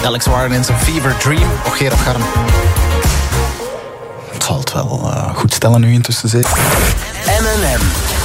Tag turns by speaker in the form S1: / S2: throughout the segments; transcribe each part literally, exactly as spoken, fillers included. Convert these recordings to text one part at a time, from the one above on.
S1: Alex Warren in zijn Fever Dream. Och, Gerard Garm. Het zal het wel uh, goed stellen nu intussen, zeker.
S2: M en M.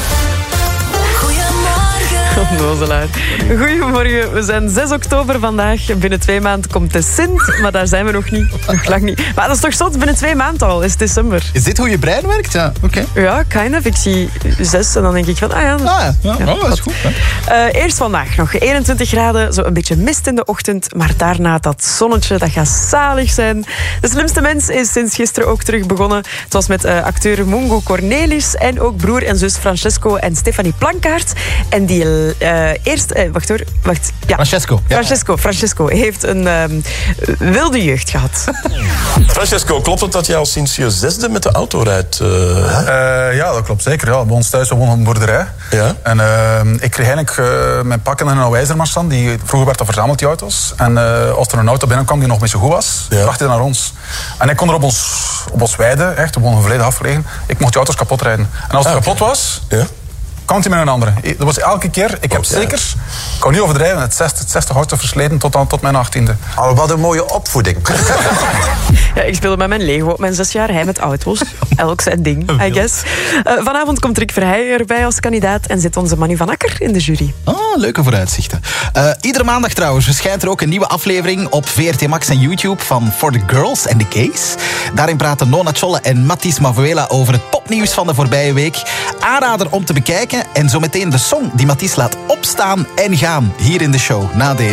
S3: Onnozelaar. Goedemorgen, we zijn zes oktober vandaag. Binnen twee maanden komt de Sint, maar daar zijn we nog niet. Nog lang niet. Maar dat is toch zot, binnen twee maanden al, is december.
S1: Is dit hoe je brein werkt? Ja, oké. Okay.
S3: Ja, kind of. Ik zie zes en dan denk ik van, ah ja.
S1: Ah ja, ja, ja oh, dat is goed. Hè?
S3: Uh, eerst vandaag nog eenentwintig graden, zo een beetje mist in de ochtend, maar daarna dat zonnetje, dat gaat zalig zijn. De slimste mens is sinds gisteren ook terug begonnen. Het was met uh, acteur Mungo Cornelis en ook broer en zus Francesco en Stefanie Plankaart. En die uh, eerst... Uh, wacht hoor, wacht. Ja.
S1: Francesco. Ja.
S3: Francesco. Francesco heeft een um, wilde jeugd gehad.
S4: Francesco, klopt het dat jij al sinds je zesde met de auto rijdt? Uh,
S5: uh, ja, dat klopt zeker. Ja. Bij ons thuis, we wonen op een boerderij.
S4: Ja?
S5: En uh, ik kreeg eigenlijk uh, mijn pakken en een wijzermars aan. Die, vroeger werd dat verzameld, die auto's. En uh, als er een auto binnenkwam die nog niet zo goed was,
S4: ja.
S5: bracht hij naar ons. En ik kon er op ons, op ons weide, echt, op een volledig afgelegen, ik mocht die auto's kapot rijden. En als het
S4: ah,
S5: kapot
S4: okay.
S5: was...
S4: Ja?
S5: Kwam hij met een andere. Dat was elke keer. Ik heb
S4: oh,
S5: zeker,
S4: ja.
S5: ik kan niet overdrijven, het zesde, het zesde hout versleten tot, aan, tot mijn achttiende.
S2: Oh, wat een mooie opvoeding.
S3: Ja, ik speelde met mijn Lego op mijn zes jaar. Hij met auto's. Elk zijn ding, I guess. Uh, vanavond komt Rick Verheijen erbij als kandidaat en zit onze Manu van Akker in de jury.
S1: Oh, leuke vooruitzichten. Uh, iedere maandag trouwens verschijnt er ook een nieuwe aflevering op V R T Max en YouTube van For the Girls and the Gays. Daarin praten Nona Cholle en Matthijs Mavuela over het popnieuws van de voorbije week. Aanrader om te bekijken en zo meteen de song die Matthijs laat opstaan en gaan hier in de show na deze.